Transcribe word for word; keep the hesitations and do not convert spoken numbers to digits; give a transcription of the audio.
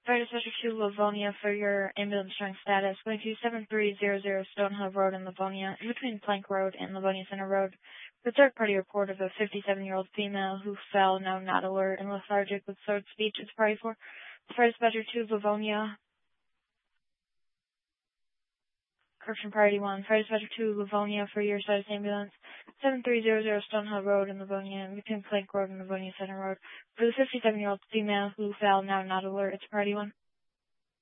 Fire Dispatcher two, Livonia, for your ambulance showing status. Going to seven three zero zero Stonehill Road in Livonia, in between Plank Road and Livonia Center Road. The third-party report of a fifty-seven-year-old female who fell, now not alert and lethargic with slurred speech. It's party four. Fire Dispatcher two, Livonia. Correction Priority one. Fire Dispatcher two, Livonia, for your status ambulance. seven three zero zero Stonehill Road in Livonia, in between Plank Road and Livonia Center Road. For the fifty-seven-year-old female who fell, now not alert. It's Priority one.